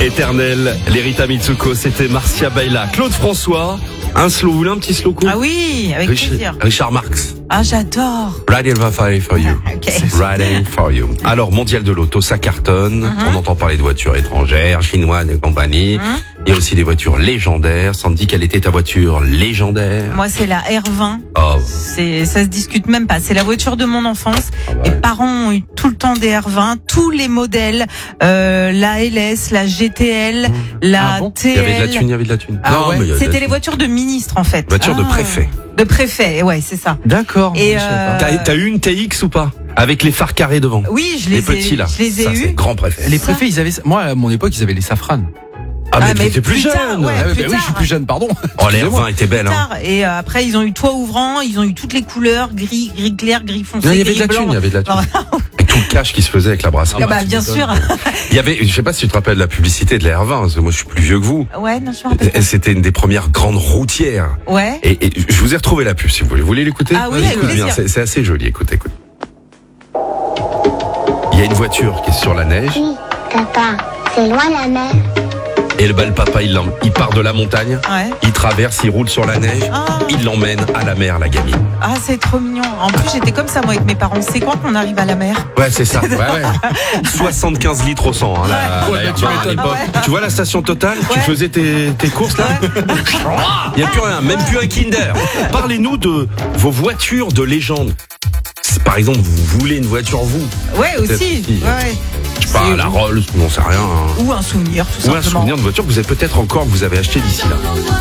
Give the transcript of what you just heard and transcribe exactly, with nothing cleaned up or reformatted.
Éternel, l'Erita Mitsuko, c'était Marcia Baila. Claude François, un slow, vous voulez un petit slow court? Ah oui, avec Rich- plaisir. Richard Marx. Ah, j'adore. Riding for you. Ok. Riding for you. Alors, mondial de l'auto, ça cartonne. Mm-hmm. On entend parler de voitures étrangères, chinoises et compagnie. Mm-hmm. Il y a aussi des voitures légendaires. Sandy, quelle était ta voiture légendaire? Moi, c'est la R vingt. Oh. C'est, ça se discute même pas. C'est la voiture de mon enfance. Mes parents ont eu tout le temps des R vingt, tous les modèles, euh, la L S, la G T L, la Ah bon T L. Il y avait de la thune, il y avait de la thune. Ah ouais. mais il y avait de la C'était les thune. voitures de ministres, en fait. Voitures de Ah. préfet. De préfet, ouais, c'est ça. D'accord. Et je savais euh, pas. T'as, t'as eu une T X ou pas? Avec les phares carrés devant. Oui, je Les les, petits ai, là. je les ai Ça, c'est eus. grand préfet. Les préfets, ils avaient. Moi, à mon époque, ils avaient les safranes. Ah, mais Ah, mais t'étais plus plus jeune. tard, ouais. Ah, ouais, plus bah oui, je suis tard. plus jeune, pardon. Oh, les R vingt étaient belles, hein. Tard. Et euh, après, ils ont eu toit ouvrant, ils ont eu toutes les couleurs, gris, gris clair, gris foncé, Non, il y avait gris de la blanc. thune, il y avait de la thune. Alors, Et tout le cash qui se faisait avec la brasserie. ah bah, bien sûr. Il y avait, je sais pas si tu te rappelles de la publicité de la R vingt, parce que moi je suis plus vieux que vous. Ouais, non, je me rappelle. Et C'était une des premières grandes routières. Ouais. Et, et je vous ai retrouvé la pub, si vous voulez. Vous voulez l'écouter? Ah oui, Vas-y, avec écoute bien, plaisir. c'est, c'est assez joli, écoute, écoute. Il y a une voiture qui est sur la neige, Oui, papa, c'est loin la mer. et le bel papa, il, l'em- il part de la montagne, Ouais. il traverse, il roule sur la neige, Ah. il l'emmène à la mer, la gamine. Ah, c'est trop mignon. En plus, j'étais comme ça, moi, avec mes parents. C'est quand qu'on arrive à la mer? Ouais, c'est ça. Ouais, ouais. soixante-quinze litres au cent, hein, la, Ouais, la bah, tu R vingt à m'étonnes. l'époque. Ah ouais. Tu vois la station Total? Tu Ouais. faisais tes, tes courses là? Il n'y a plus rien, même plus un Kinder. Parlez-nous de vos voitures de légende. Par exemple, vous voulez une voiture, vous? Ouais, Peut-être aussi. aussi. Ouais. Je sais pas, C'est- la Rolls, on sait rien. hein. Ou un souvenir, tout Ou un simplement. souvenir de voiture que vous avez peut-être encore, que vous avez acheté d'ici là.